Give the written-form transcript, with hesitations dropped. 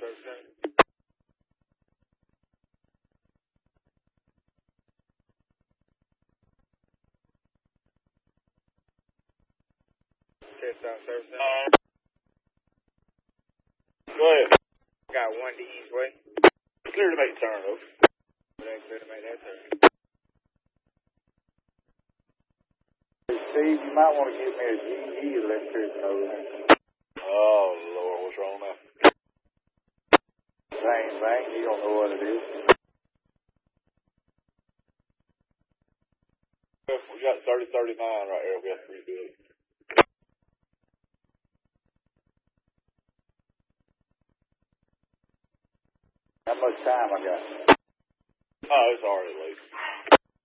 service center. Test out service center. Go ahead. Got 1 to each way. Clear to make turn, over. Clear to make that turn. Steve, you might want to give me a GE electrician over there. Oh, Lord, what's wrong now? Same thing, you don't know what it is. We got 3039 right here. We have to rebuild it. How much time I got? Oh, it's already late.